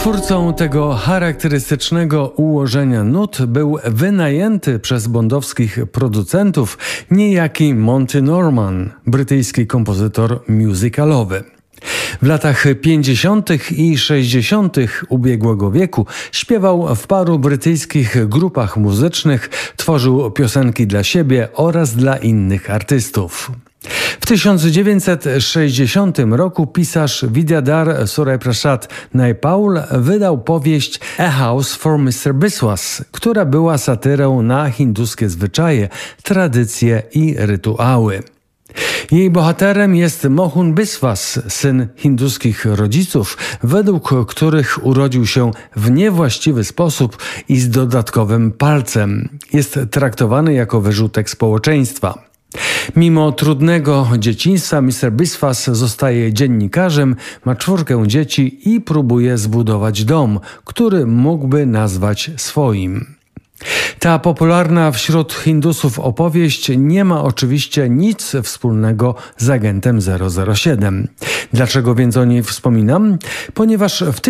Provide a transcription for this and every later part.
Twórcą tego charakterystycznego ułożenia nut był wynajęty przez bondowskich producentów niejaki Monty Norman, brytyjski kompozytor musicalowy. W latach 50. i 60. ubiegłego wieku śpiewał w paru brytyjskich grupach muzycznych, tworzył piosenki dla siebie oraz dla innych artystów. W 1960 roku pisarz Vidyadhar Surya Prasad Naipaul wydał powieść A House for Mr. Biswas, która była satyrą na hinduskie zwyczaje, tradycje i rytuały. Jej bohaterem jest Mohun Biswas, syn hinduskich rodziców, według których urodził się w niewłaściwy sposób i z dodatkowym palcem. Jest traktowany jako wyrzutek społeczeństwa. Mimo trudnego dzieciństwa Mr. Biswas zostaje dziennikarzem, ma 4 dzieci i próbuje zbudować dom, który mógłby nazwać swoim. Ta popularna wśród Hindusów opowieść nie ma oczywiście nic wspólnego z agentem 007. Dlaczego więc o niej wspominam? Ponieważ w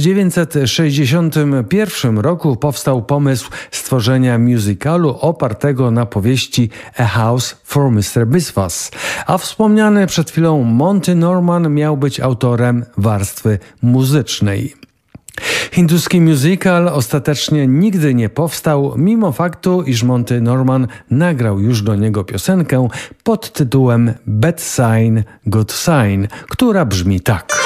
1961 roku powstał pomysł stworzenia musicalu opartego na powieści A House for Mr. Biswas, a wspomniany przed chwilą Monty Norman miał być autorem warstwy muzycznej. Hinduski musical ostatecznie nigdy nie powstał, mimo faktu, iż Monty Norman nagrał już do niego piosenkę pod tytułem Bad Sign, Good Sign, która brzmi tak.